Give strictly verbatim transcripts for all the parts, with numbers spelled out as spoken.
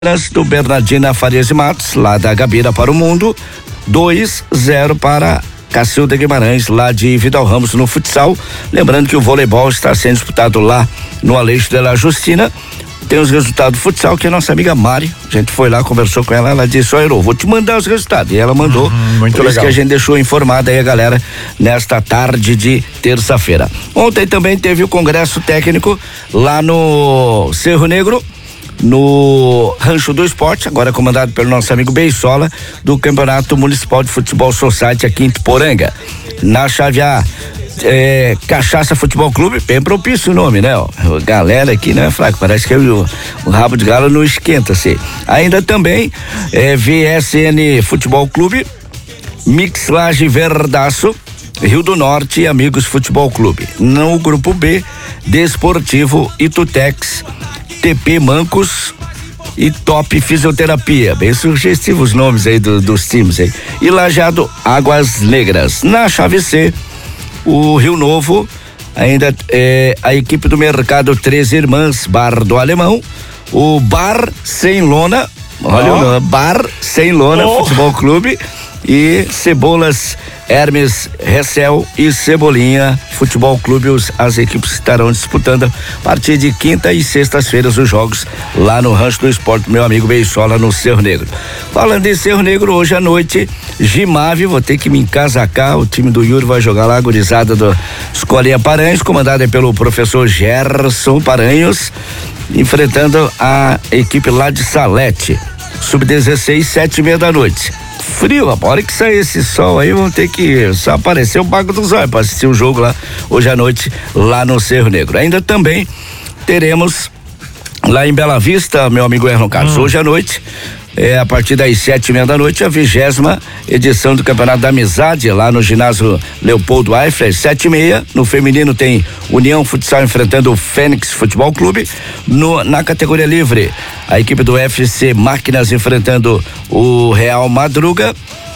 do Bernardina Farias de Matos, lá da Gabira para o Mundo, dois a zero para Cacilda Guimarães, lá de Vidal Ramos no futsal. Lembrando que o voleibol está sendo disputado lá no Aleixo de la Justina. Tem os resultados do futsal que a nossa amiga Mari, a gente foi lá, conversou com ela, ela disse, ó, eu vou te mandar os resultados, e ela mandou, uhum, muito por legal. Isso que a gente deixou informada aí a galera nesta tarde de terça-feira. Ontem também teve o congresso técnico lá no Cerro Negro, no Rancho do Esporte, agora comandado pelo nosso amigo Beisola, do Campeonato Municipal de Futebol Society aqui em Tuporanga. Na chave A, é, Cachaça Futebol Clube, bem propício o nome, né? Ó, galera aqui não é fraco, parece que o, o rabo de galo não esquenta, assim. Ainda também, é, V S N Futebol Clube, Mix Laje Verdaço, Rio do Norte e Amigos Futebol Clube. No grupo B, Desportivo Itutex, T P Mancos e Top Fisioterapia, bem sugestivos os nomes aí do, dos times aí. E Lajeado Águas Negras. Na chave C, o Rio Novo, ainda é, a equipe do Mercado Três Irmãs, Bar do Alemão, o Bar Sem Lona, olha oh. o nome, Bar Sem Lona oh. Futebol Clube e Cebolas Hermes Recel e Cebolinha Futebol Clube, os, as equipes estarão disputando a partir de quinta e sextas-feiras os jogos lá no Rancho do Esporte, meu amigo Beisola, no Cerro Negro. Falando em Cerro Negro, hoje à noite, Gimave, vou ter que me encasacar, o time do Yuri vai jogar lá, a gurizada do Escolinha Paranhos, comandada pelo professor Gerson Paranhos, enfrentando a equipe lá de Salete, sub dezesseis, sete e meia da noite. Frio, rapaz, a hora que sair esse sol aí, vão ter que só aparecer o Bago dos Olhos para assistir o jogo lá, hoje à noite, lá no Cerro Negro. Ainda também teremos lá em Bela Vista, meu amigo Erlon Carlos, hum. hoje à noite, é, a partir das sete e meia da noite, a vigésima edição do Campeonato da Amizade, lá no ginásio Leopoldo Eifler, sete e meia. No feminino tem União Futsal enfrentando o Fênix Futebol Clube. No, na categoria livre, a equipe do F C Máquinas enfrentando o Real Madruga.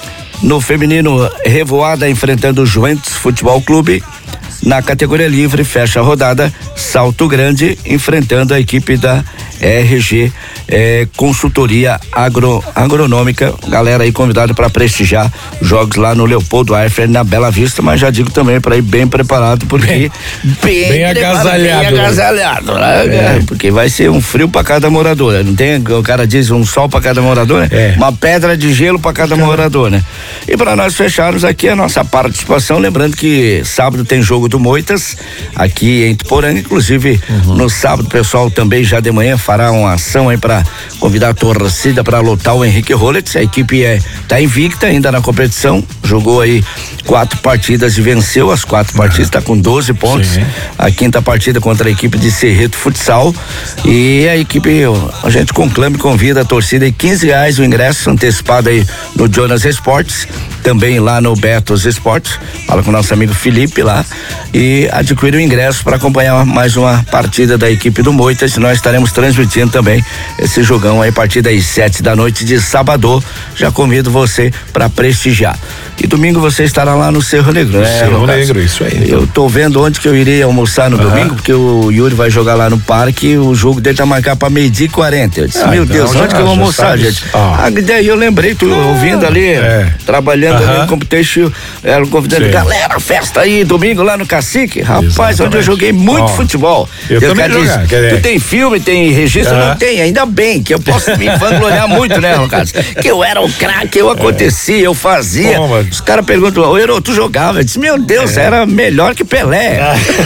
No feminino, Revoada enfrentando o Juventus Futebol Clube. Na categoria livre, fecha a rodada, Salto Grande enfrentando a equipe da R G eh, Consultoria Agro, Agronômica. Galera aí convidada para prestigiar jogos lá no Leopoldo Eifler, na Bela Vista, mas já digo também para ir bem preparado, porque bem, bem, bem agasalhado, bem agasalhado, né? É. Porque vai ser um frio para cada morador, não tem? O cara diz um sol para cada morador, né? É. Uma pedra de gelo para cada Caramba. morador, né? E para nós fecharmos aqui a nossa participação, lembrando que sábado tem jogo do Moitas aqui em Tuporanga, inclusive uhum. no sábado o pessoal também já de manhã fará uma ação aí para convidar a torcida para lotar o Henrique Rollets. A equipe é tá invicta ainda na competição, jogou aí quatro partidas e venceu as quatro uhum. partidas, tá com doze pontos. Sim. A quinta partida contra a equipe de Cerreto Futsal, e a equipe, a gente conclama e convida a torcida, e quinze reais o ingresso antecipado aí no Jonas Esportes, também lá no Betos Esportes. Fala com o nosso amigo Felipe lá e adquire o ingresso para acompanhar mais uma partida da equipe do Moitas. Nós estaremos transmitindo também esse jogão aí a partir das sete da noite de sábado. Já convido você para prestigiar. E domingo você estará lá no Cerro Negro, né? Cerro Negro, isso aí. Então. Eu tô vendo onde que eu irei almoçar no uhum. domingo, porque o Yuri vai jogar lá no parque e o jogo dele tá marcado pra meio-dia e quarenta. Eu disse, ah, meu então, Deus, já, onde que eu vou almoçar, gente? Ah. ah, daí eu lembrei, tu ah, ouvindo ali, é. trabalhando uhum. ali no Competition, ela convidando, galera, festa aí, domingo lá no Cacique. Rapaz, Exatamente. onde eu joguei muito oh. futebol. Eu, eu também jogar, diz, quer tu tem filme, tem registro? Uhum. Não tem, ainda bem, que eu posso me vangloriar muito, né, Lucas? Que eu era o craque, eu acontecia, é. eu fazia. Bom, os caras perguntam, ô, Herô, tu jogava? Eu disse, meu Deus, é. era melhor que Pelé.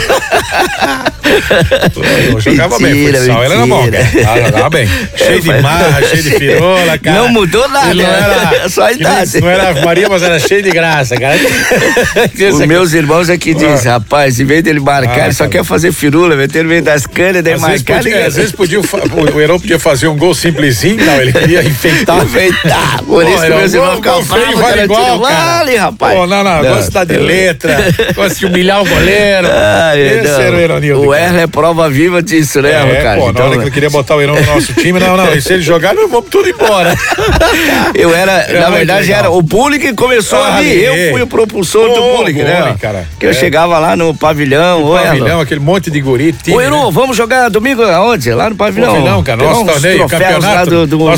Eu jogava mentira, bem, futsal, ele era bom, cara. Jogava bem. Cheio de marra, cheio de firola, cara. Não mudou nada, ele não era, só a idade. Não era Maria, mas era cheio de graça, cara. Os meus irmãos aqui dizem, rapaz, em vez dele marcar, ah, ele só tá. quer fazer firula, ele vem das canas, daí marcar. Podia, às vezes podia, o Herô podia fazer um gol simplesinho, não, ele queria enfeitar. Enfeitar, por isso que meus irmãos ficavam bravos, vale igual, cara. fale, rapaz. Pô, não, não, gosta de letra, gosta de humilhar o goleiro. Ah, Esse não. era o Eronildo. O Erle é prova viva disso, né, é, Ricardo? Pô, na então, hora que ele queria botar o Heron no nosso time, não, não, e se ele jogar, nós vamos tudo embora. Eu era, era na verdade, era o bullying que começou ah, ali. Eu fui o propulsor oh, do bullying, né? Cara. Que eu é. chegava lá no pavilhão. No pavilhão, aquele monte de guri. Ô, Heron, né? Vamos jogar domingo aonde? Lá no pavilhão. Pavilhão, cara, nosso torneio, campeonato. Do, do